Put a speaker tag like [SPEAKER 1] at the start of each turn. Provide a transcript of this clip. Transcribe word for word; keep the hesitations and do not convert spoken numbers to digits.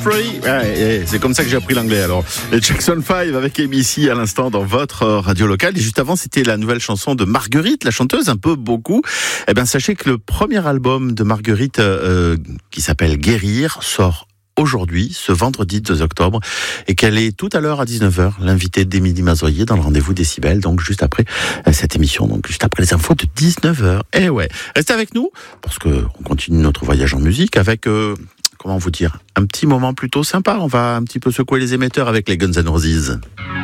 [SPEAKER 1] Free. Ouais, ouais, c'est comme ça que j'ai appris l'anglais alors. Les Jackson five avec A B C à l'instant dans votre radio locale. Et juste avant, c'était la nouvelle chanson de Marguerite, la chanteuse, un peu beaucoup. Eh bien, sachez que le premier album de Marguerite, euh, qui s'appelle Guérir, sort aujourd'hui, ce vendredi deux octobre, et qu'elle est tout à l'heure à dix-neuf heures, l'invitée d'Émilie Mazoyer dans le rendez-vous Décibel, donc juste après cette émission, donc juste après les infos de dix-neuf heures. Eh ouais, restez avec nous, parce que on continue notre voyage en musique avec, euh, comment vous dire, un petit moment plutôt sympa. On va un petit peu secouer les émetteurs avec les Guns N' Roses.